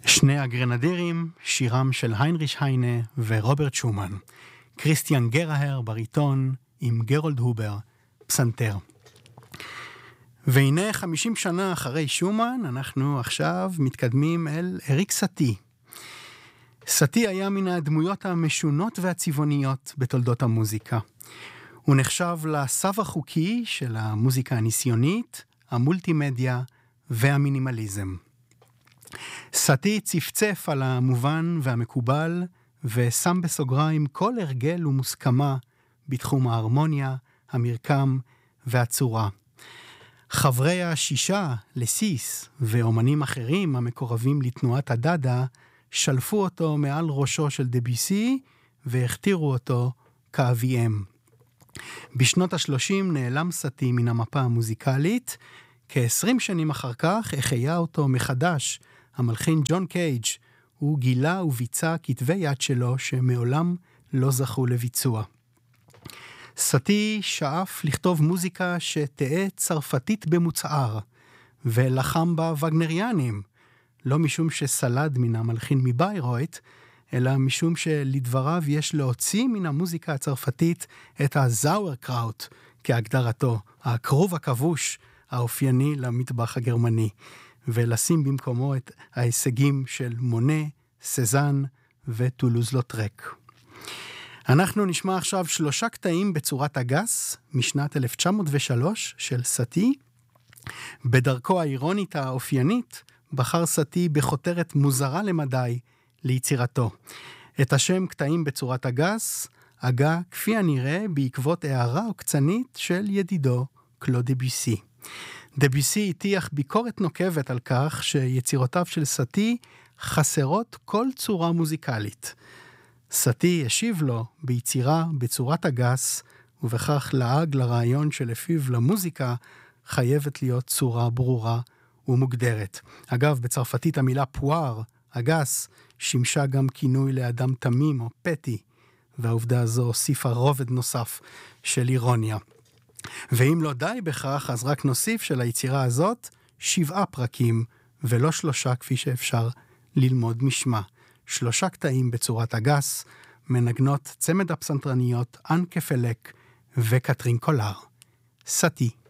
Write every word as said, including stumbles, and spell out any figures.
שני הגרנדירים, שירם של היינריש היינה ורוברט שומן. קריסטיאן גראהר בריטון עם גרולד הובר, פסנתר. והנה חמישים שנה אחרי שומן, אנחנו עכשיו מתקדמים אל אריק סאטי. סאטי היה מן הדמויות המשונות והצבעוניות בתולדות המוזיקה. הוא נחשב לסב החוקי של המוזיקה הניסיונית, המולטימדיה והמינימליזם. סאטי צפצף על המובן והמקובל, ושם בסוגריים כל הרגל ומוסכמה בתחום ההרמוניה, המרקם והצורה. חברי השישה, לסיס, ואומנים אחרים המקורבים לתנועת הדאדה, שלפו אותו מעל ראשו של דביסי, והכתירו אותו כאבי אם. בשנות ה-שלושים נעלם סאטי מן המפה המוזיקלית, כ-עשרים שנים אחר כך החיה אותו מחדש, המלחין ג'ון קייג'. הוא גילה וביצע כתבי יד שלו שמעולם לא זכו לביצוע. סאטי שאף לכתוב מוזיקה שתהיה צרפתית במוצער, ולחם בה וגנריאנים, לא משום שסלד מן המלחין מביירויט, אלא משום שלדבריו יש להוציא מן המוזיקה הצרפתית את הזאוורקראוט, כהגדרתו, הכרוב הכבוש האופייני למטבח הגרמני, ולשים במקומו את ההישגים של מונה, סזן וטולוז לוטרק. אנחנו נשמע עכשיו שלושה קטעים בצורת הגס, משנת אלף תשע מאות ושלוש של סאטי. בדרכו האירונית האופיינית, בחר סאטי בכותרת מוזרה למדי ליצירתו. את השם קטעים בצורת הגס, הגה כפי הנראה בעקבות הערה עוקצנית של ידידו קלוד דביסי. דביסי הטיח ביקורת נוקבת על כך שיצירותיו של סאטי חסרות כל צורה מוזיקלית. סאטי השיב לו ביצירה בצורת הגס, ובכך לעג לרעיון שלפיו למוזיקה חייבת להיות צורה ברורה ומוגדרת. אגב, בצרפתית המילה פואר, הגס, שימשה גם כינוי לאדם תמים או פטי, והעובדה הזו הוסיפה רובד נוסף של אירוניה. ואם לא די בכך, אז רק נוסיף שליצירה הזאת שבעה פרקים, ולא שלושה כפי שאפשר ללמוד משמע. שלושה קטעים בצורת הגס, מנגנות צמד הפסנתרניות אנקה פלק וקטרין קולר. סאטי.